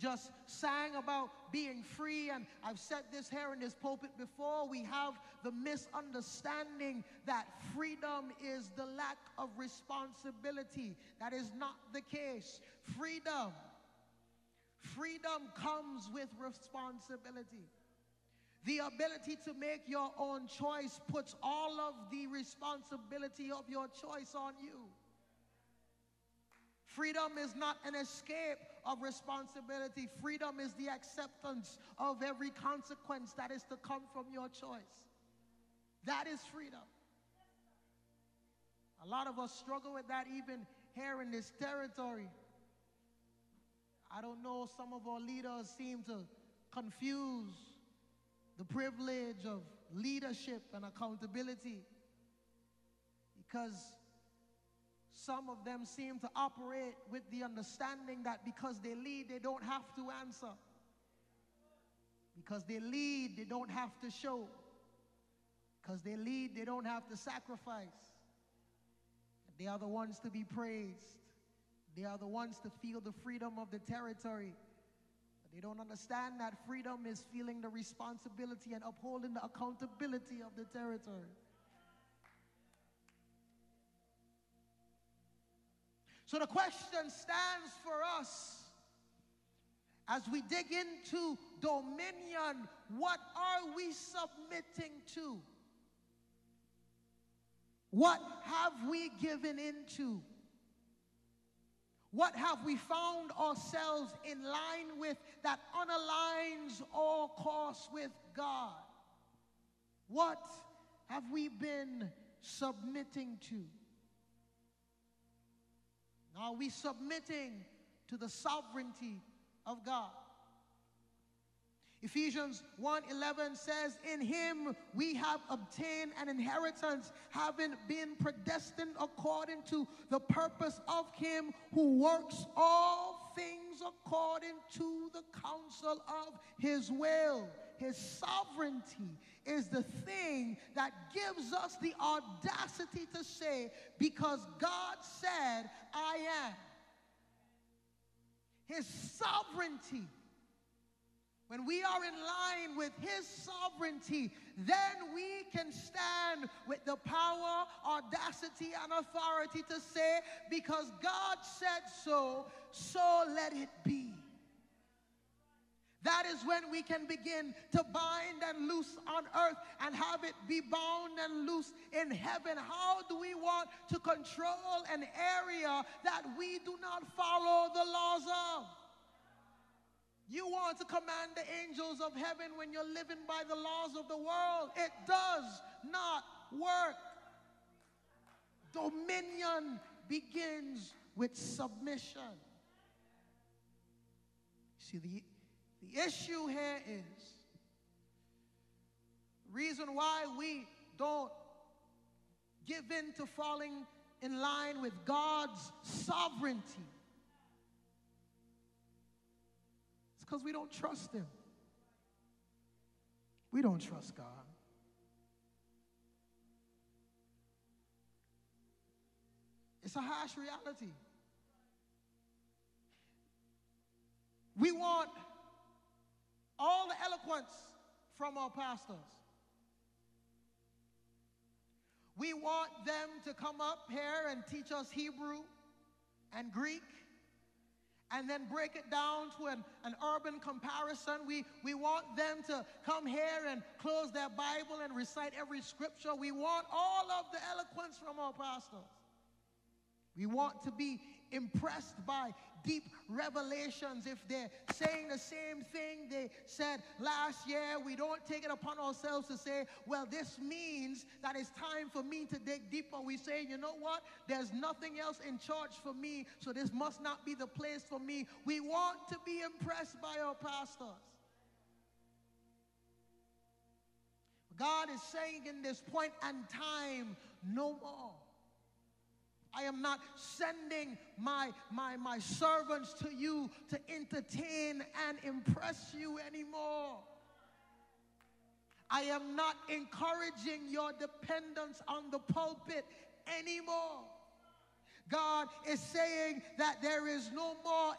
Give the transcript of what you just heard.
just sang about being free, and I've said this here in this pulpit before. We have the misunderstanding that freedom is the lack of responsibility. That is not the case. Freedom comes with responsibility. The ability to make your own choice puts all of the responsibility of your choice on you. Freedom is not an escape of responsibility. Freedom is the acceptance of every consequence that is to come from your choice. That is freedom. A lot of us struggle with that even here in this territory. I don't know, some of our leaders seem to confuse the privilege of leadership and accountability, because some of them seem to operate with the understanding that because they lead, they don't have to answer. Because they lead, they don't have to show. Because they lead, they don't have to sacrifice. They are the ones to be praised. They are the ones to feel the freedom of the territory. But they don't understand that freedom is feeling the responsibility and upholding the accountability of the territory. So the question stands for us as we dig into dominion. What are we submitting to? What have we given into? What have we found ourselves in line with that unaligns our course with God? What have we been submitting to? Are we submitting to the sovereignty of God? Ephesians 1:11 says, in him we have obtained an inheritance, having been predestined according to the purpose of him who works all things according to the counsel of his will. His sovereignty is the thing that gives us the audacity to say, because God said, I am. His sovereignty. When we are in line with his sovereignty, then we can stand with the power, audacity, and authority to say, because God said so, so let it be. That is when we can begin to bind and loose on earth and have it be bound and loose in heaven. How do we want to control an area that we do not follow the laws of? You want to command the angels of heaven when you're living by the laws of the world. It does not work. Dominion begins with submission. See, the issue here is the reason why we don't give in to falling in line with God's sovereignty. It's because we don't trust him. We don't trust God. It's a harsh reality. We want all the eloquence from our pastors. We want them to come up here and teach us Hebrew and Greek and then break it down to an urban comparison. We want them to come here and close their Bible and recite every scripture. We want all of the eloquence from our pastors. We want to be impressed by deep revelations. If they're saying the same thing they said last year, we don't take it upon ourselves to say, well, this means that it's time for me to dig deeper. We say, you know what? There's nothing else in church for me, so this must not be the place for me. We want to be impressed by our pastors. God is saying in this point and time, no more. I am not sending my servants to you to entertain and impress you anymore. I am not encouraging your dependence on the pulpit anymore. God is saying that there is no more